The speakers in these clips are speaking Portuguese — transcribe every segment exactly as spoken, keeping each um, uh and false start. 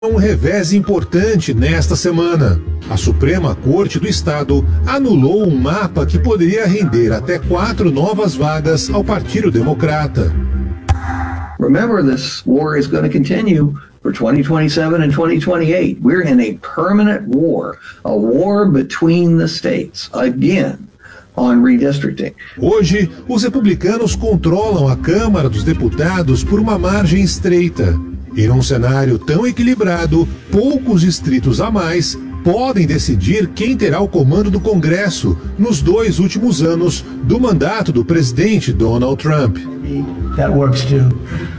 Um revés importante nesta semana. A Suprema Corte do Estado anulou um mapa que poderia render até quatro novas vagas ao Partido Democrata. Remember, this war is going to continue for twenty twenty-seven and twenty twenty-eight. We're in a permanent war, a war between the states, again, on redistricting. Hoje, os republicanos controlam a Câmara dos Deputados por uma margem estreita. Em um cenário tão equilibrado, poucos distritos a mais podem decidir quem terá o comando do Congresso nos dois últimos anos do mandato do presidente Donald Trump. That works too.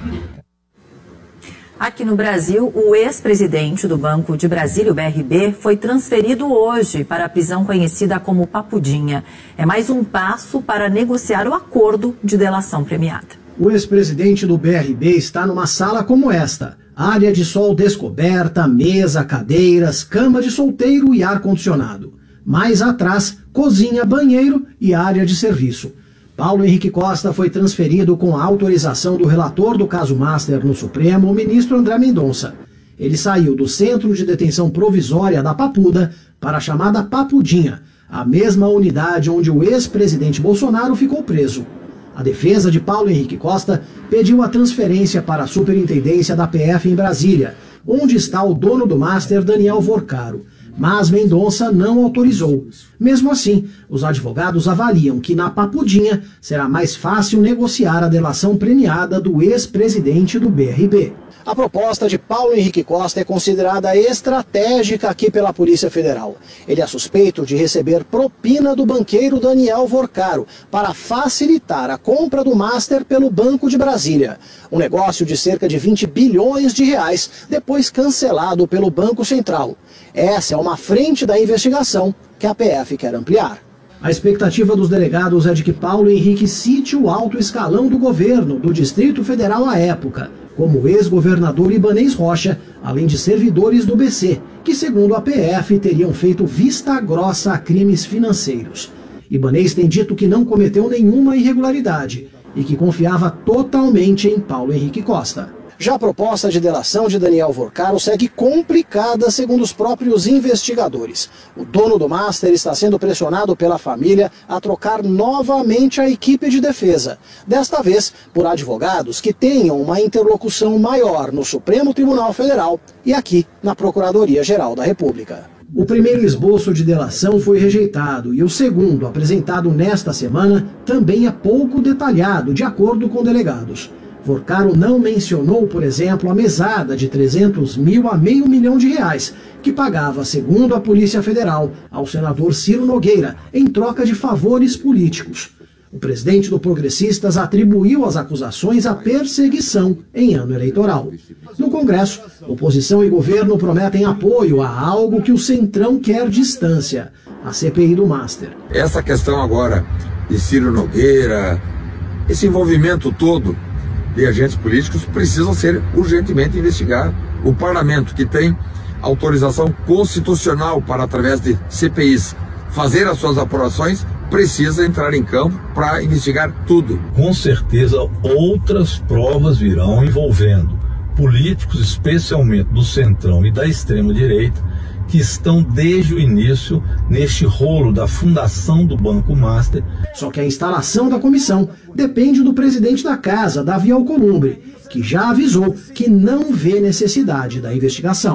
Aqui no Brasil, o ex-presidente do Banco de Brasília, o B R B, foi transferido hoje para a prisão conhecida como Papudinha. É mais um passo para negociar o acordo de delação premiada. O ex-presidente do B R B está numa sala como esta. Área de sol descoberta, mesa, cadeiras, cama de solteiro e ar-condicionado. Mais atrás, cozinha, banheiro e área de serviço. Paulo Henrique Costa foi transferido com a autorização do relator do caso Master no Supremo, o ministro André Mendonça. Ele saiu do Centro de Detenção Provisória da Papuda para a chamada Papudinha, a mesma unidade onde o ex-presidente Bolsonaro ficou preso. A defesa de Paulo Henrique Costa pediu a transferência para a superintendência da P F em Brasília, onde está o dono do Master, Daniel Vorcaro. Mas Mendonça não autorizou. Mesmo assim, os advogados avaliam que na Papudinha será mais fácil negociar a delação premiada do ex-presidente do B R B. A proposta de Paulo Henrique Costa é considerada estratégica aqui pela Polícia Federal. Ele é suspeito de receber propina do banqueiro Daniel Vorcaro para facilitar a compra do Master pelo Banco de Brasília. Um negócio de cerca de vinte bilhões de reais, depois cancelado pelo Banco Central. Essa é uma frente da investigação que a P F quer ampliar. A expectativa dos delegados é de que Paulo Henrique cite o alto escalão do governo do Distrito Federal à época, como o ex-governador Ibanez Rocha, além de servidores do B C, que, segundo a P F, teriam feito vista grossa a crimes financeiros. Ibanez tem dito que não cometeu nenhuma irregularidade e que confiava totalmente em Paulo Henrique Costa. Já a proposta de delação de Daniel Vorcaro segue complicada, segundo os próprios investigadores. O dono do Master está sendo pressionado pela família a trocar novamente a equipe de defesa. Desta vez, por advogados que tenham uma interlocução maior no Supremo Tribunal Federal e aqui na Procuradoria-Geral da República. O primeiro esboço de delação foi rejeitado e o segundo, apresentado nesta semana, também é pouco detalhado, de acordo com delegados. Vorcaro não mencionou, por exemplo, a mesada de trezentos mil a meio milhão de reais, que pagava, segundo a Polícia Federal, ao senador Ciro Nogueira, em troca de favores políticos. O presidente do Progressistas atribuiu as acusações à perseguição em ano eleitoral. No Congresso, oposição e governo prometem apoio a algo que o Centrão quer distância, a C P I do Master. Essa questão agora de Ciro Nogueira, esse envolvimento todo de agentes políticos precisam ser urgentemente investigados. O parlamento, que tem autorização constitucional para, através de C P Is, fazer as suas apurações, precisa entrar em campo para investigar tudo. Com certeza outras provas virão envolvendo políticos, especialmente do Centrão e da extrema-direita, que estão desde o início neste rolo da fundação do Banco Master. Só que a instalação da comissão depende do presidente da casa, Davi Alcolumbre, que já avisou que não vê necessidade da investigação.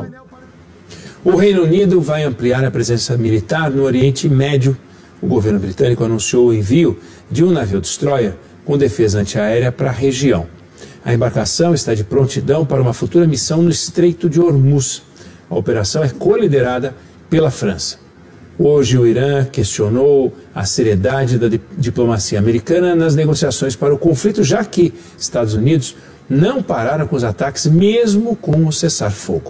O Reino Unido vai ampliar a presença militar no Oriente Médio. O governo britânico anunciou o envio de um navio-destroyer com defesa antiaérea para a região. A embarcação está de prontidão para uma futura missão no Estreito de Hormuz. A operação é co-liderada pela França. Hoje, o Irã questionou a seriedade da diplomacia americana nas negociações para o conflito, já que Estados Unidos não pararam com os ataques, mesmo com o cessar-fogo.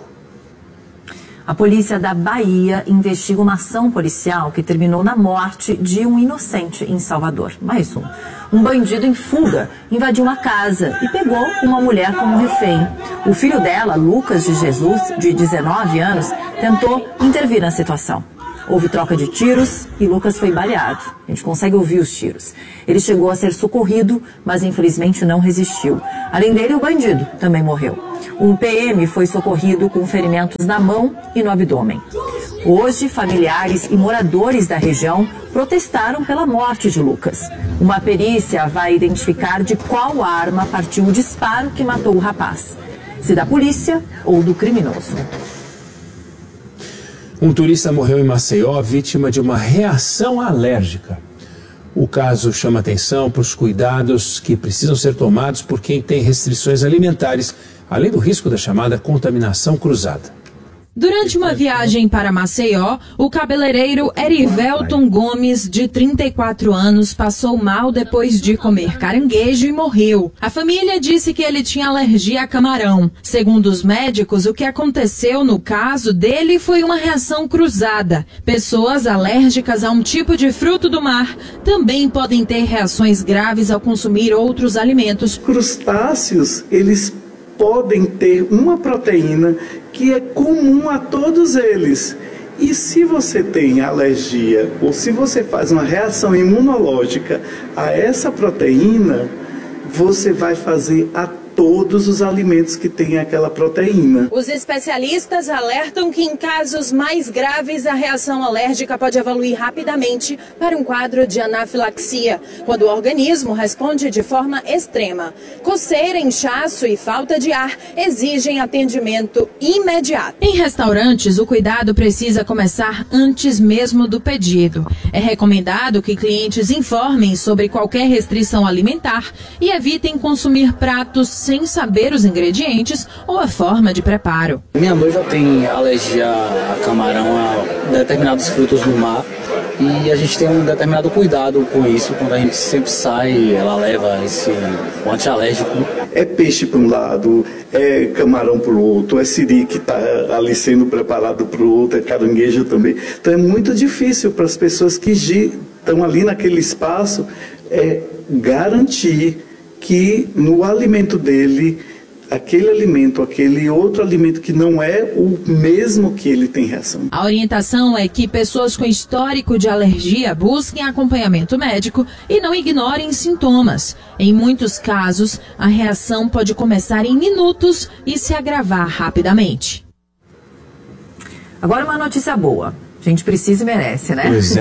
A polícia da Bahia investiga uma ação policial que terminou na morte de um inocente em Salvador. Mais um. Um bandido em fuga invadiu uma casa e pegou uma mulher como refém. O filho dela, Lucas de Jesus, de dezenove anos, tentou intervir na situação. Houve troca de tiros e Lucas foi baleado. A gente consegue ouvir os tiros. Ele chegou a ser socorrido, mas infelizmente não resistiu. Além dele, o bandido também morreu. Um P M foi socorrido com ferimentos na mão e no abdômen. Hoje, familiares e moradores da região protestaram pela morte de Lucas. Uma perícia vai identificar de qual arma partiu o disparo que matou o rapaz. Se da polícia ou do criminoso. Um turista morreu em Maceió vítima de uma reação alérgica. O caso chama atenção para os cuidados que precisam ser tomados por quem tem restrições alimentares, além do risco da chamada contaminação cruzada. Durante uma viagem para Maceió, o cabeleireiro Erivelton Gomes, de trinta e quatro anos, passou mal depois de comer caranguejo e morreu. A família disse que ele tinha alergia a camarão. Segundo os médicos, o que aconteceu no caso dele foi uma reação cruzada. Pessoas alérgicas a um tipo de fruto do mar também podem ter reações graves ao consumir outros alimentos. Crustáceos, eles podem ter uma proteína que é comum a todos eles. E se você tem alergia ou se você faz uma reação imunológica a essa proteína, você vai fazer a todos os alimentos que têm aquela proteína. Os especialistas alertam que em casos mais graves a reação alérgica pode evoluir rapidamente para um quadro de anafilaxia, quando o organismo responde de forma extrema. Coceira, inchaço e falta de ar exigem atendimento imediato. Em restaurantes, o cuidado precisa começar antes mesmo do pedido. É recomendado que clientes informem sobre qualquer restrição alimentar e evitem consumir pratos sem saber os ingredientes ou a forma de preparo. Minha noiva tem alergia a camarão, a determinados frutos do mar, e a gente tem um determinado cuidado com isso. Quando a gente sempre sai, ela leva esse antialérgico. É peixe para um lado, é camarão para o outro, é siri que está ali sendo preparado para o outro, é caranguejo também. Então é muito difícil para as pessoas que estão ali naquele espaço é, garantir que no alimento dele, aquele alimento, aquele outro alimento que não é o mesmo que ele tem reação. A orientação é que pessoas com histórico de alergia busquem acompanhamento médico e não ignorem sintomas. Em muitos casos, a reação pode começar em minutos e se agravar rapidamente. Agora uma notícia boa. A gente precisa e merece, né? Pois é.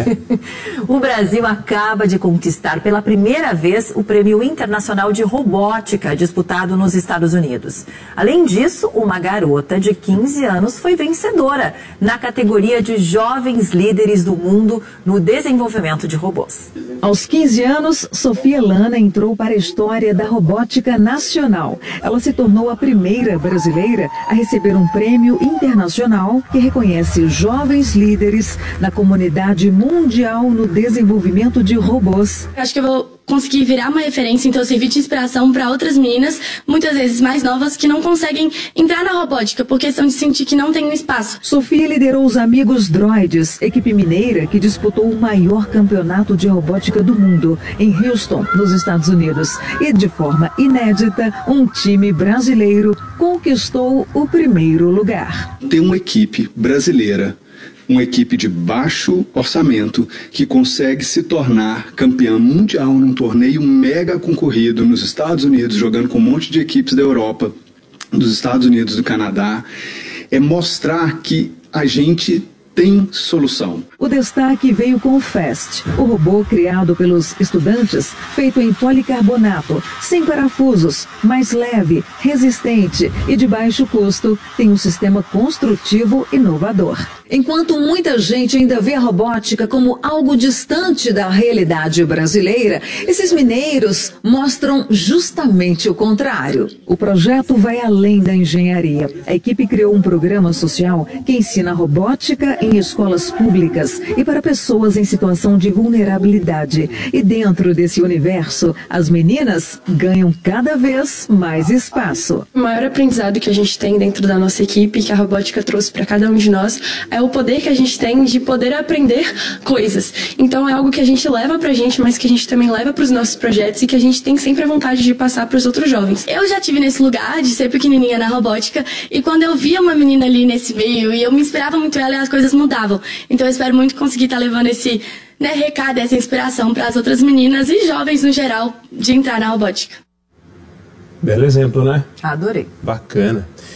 O Brasil acaba de conquistar pela primeira vez o Prêmio Internacional de Robótica, disputado nos Estados Unidos. Além disso, uma garota de quinze anos foi vencedora na categoria de Jovens Líderes do Mundo no Desenvolvimento de Robôs. Aos quinze anos, Sofia Lana entrou para a história da robótica nacional. Ela se tornou a primeira brasileira a receber um prêmio internacional que reconhece jovens líderes na comunidade mundial no desenvolvimento de robôs. Acho que eu vou conseguir virar uma referência, então servir de inspiração para outras meninas, muitas vezes mais novas, que não conseguem entrar na robótica por questão de sentir que não tem um espaço. Sofia liderou os Amigos Droids, equipe mineira que disputou o maior campeonato de robótica do mundo, em Houston, nos Estados Unidos. E de forma inédita, um time brasileiro conquistou o primeiro lugar. Tem uma equipe brasileira, uma equipe de baixo orçamento que consegue se tornar campeã mundial num torneio mega concorrido nos Estados Unidos, jogando com um monte de equipes da Europa, dos Estados Unidos, do Canadá, é mostrar que a gente tem solução. O destaque veio com o Fast, o robô criado pelos estudantes, feito em policarbonato, sem parafusos, mais leve, resistente e de baixo custo, tem um sistema construtivo inovador. Enquanto muita gente ainda vê a robótica como algo distante da realidade brasileira, esses mineiros mostram justamente o contrário. O projeto vai além da engenharia. A equipe criou um programa social que ensina robótica em escolas públicas e para pessoas em situação de vulnerabilidade. E dentro desse universo, as meninas ganham cada vez mais espaço. O maior aprendizado que a gente tem dentro da nossa equipe, que a robótica trouxe para cada um de nós, é o poder que a gente tem de poder aprender coisas. Então é algo que a gente leva pra gente, mas que a gente também leva pros nossos projetos e que a gente tem sempre a vontade de passar pros outros jovens. Eu já tive nesse lugar de ser pequenininha na robótica e quando eu via uma menina ali nesse meio e eu me inspirava muito ela e as coisas mudavam. Então eu espero muito conseguir estar levando esse, né, recado, essa inspiração para as outras meninas e jovens no geral de entrar na robótica. Belo exemplo, né? Adorei. Bacana.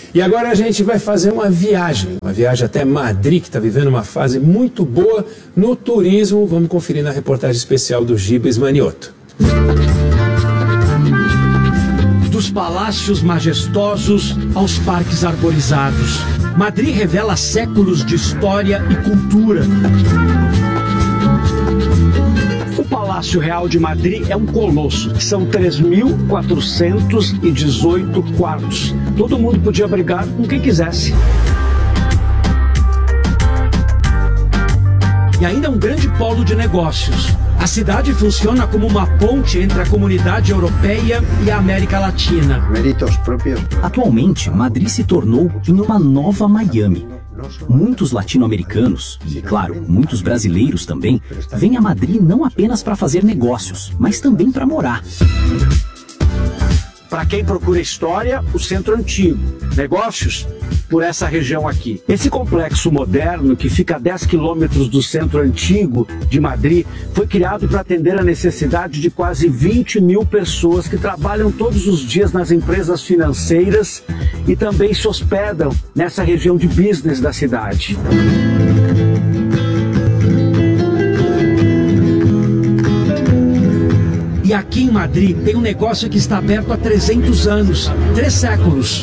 E agora a gente vai fazer uma viagem, uma viagem até Madrid, que está vivendo uma fase muito boa no turismo. Vamos conferir na reportagem especial do Gibas Manioto. Dos palácios majestosos aos parques arborizados, Madrid revela séculos de história e cultura. O Palácio Real de Madrid é um colosso. São três mil quatrocentos e dezoito quartos. Todo mundo podia brigar com quem quisesse. E ainda é um grande polo de negócios. A cidade funciona como uma ponte entre a comunidade europeia e a América Latina. Atualmente, Madrid se tornou em uma nova Miami. Muitos latino-americanos, e claro, muitos brasileiros também, vêm a Madrid não apenas para fazer negócios, mas também para morar. Para quem procura história, o Centro Antigo. Negócios, por essa região aqui. Esse complexo moderno, que fica a dez quilômetros do Centro Antigo de Madrid, foi criado para atender a necessidade de quase vinte mil pessoas que trabalham todos os dias nas empresas financeiras e também se hospedam nessa região de business da cidade. E aqui em Madrid tem um negócio que está aberto há trezentos anos, três séculos.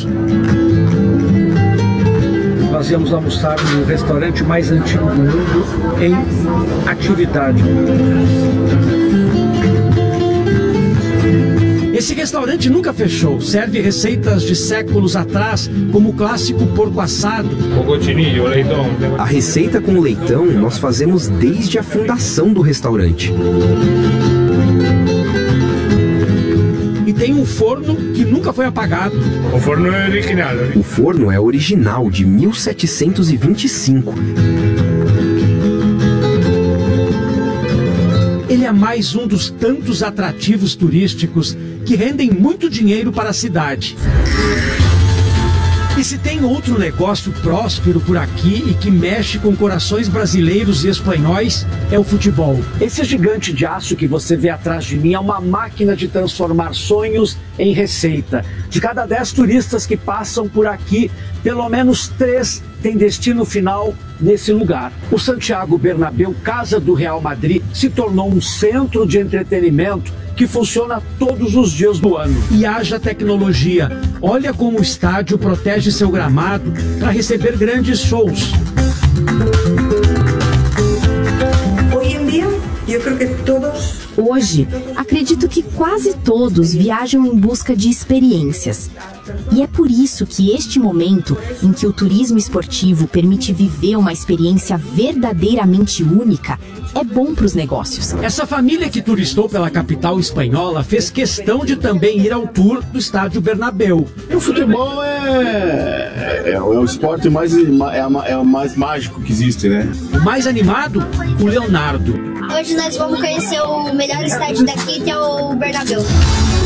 Nós íamos almoçar no restaurante mais antigo do mundo em atividade. Esse restaurante nunca fechou, serve receitas de séculos atrás, como o clássico porco assado. A receita com o leitão nós fazemos desde a fundação do restaurante. E tem um forno que nunca foi apagado. O forno é original. O forno é original, de mil setecentos e vinte e cinco. Ele é mais um dos tantos atrativos turísticos que rendem muito dinheiro para a cidade. E se tem outro negócio próspero por aqui e que mexe com corações brasileiros e espanhóis, é o futebol. Esse gigante de aço que você vê atrás de mim é uma máquina de transformar sonhos em receita. De cada dez turistas que passam por aqui, pelo menos três têm destino final nesse lugar. O Santiago Bernabéu, casa do Real Madrid, se tornou um centro de entretenimento que funciona todos os dias do ano. E haja tecnologia. Olha como o estádio protege seu gramado para receber grandes shows. Hoje em dia, eu creio que todos... Hoje, acredito que quase todos viajam em busca de experiências. E é por isso que este momento, em que o turismo esportivo permite viver uma experiência verdadeiramente única, é bom para os negócios. Essa família que turistou pela capital espanhola fez questão de também ir ao tour do estádio Bernabéu. O futebol é, é, é o esporte mais, é, é o mais mágico que existe, né? O mais animado, o Leonardo. Hoje nós vamos conhecer o melhor estádio daqui, que é o Bernabéu.